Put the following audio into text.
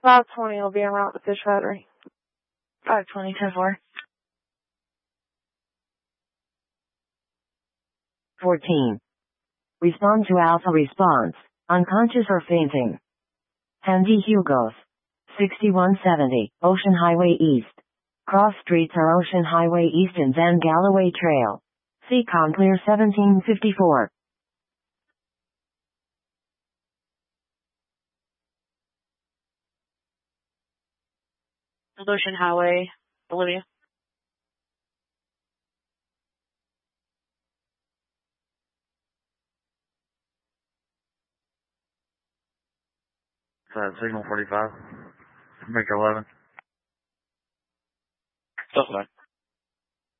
520 will be en route to Fish Battery. 520, 10-4. 14. Respond to Alpha response. Unconscious or fainting. Handy Hugos. 6170, Ocean Highway East. Cross streets are Ocean Highway East and Van Galloway Trail. Seacon clear 1754. Ocean Highway, Bolivia. Signal 45. Make 11. Still fine.